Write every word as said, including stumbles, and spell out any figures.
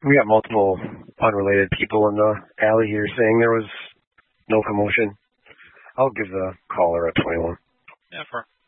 We got multiple unrelated people in the alley here saying there was no commotion. I'll give the caller a twenty-one. Yeah, for